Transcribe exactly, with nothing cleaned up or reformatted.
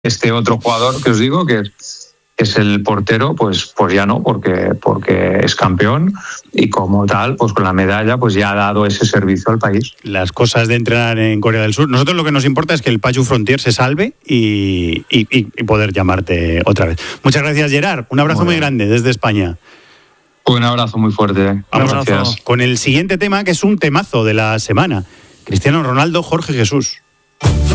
Este otro jugador que os digo, que es el portero, pues, pues ya no, porque, porque es campeón y como tal, pues con la medalla, pues ya ha dado ese servicio al país. Las cosas de entrenar en Corea del Sur. Nosotros lo que nos importa es que el Pachu Frontier se salve y, y, y poder llamarte otra vez. Muchas gracias, Gerard. Un abrazo muy, muy grande desde España. Un abrazo muy fuerte. Vamos Gracias. Con el siguiente tema, que es un temazo de la semana. Cristiano Ronaldo, Jorge Jesús.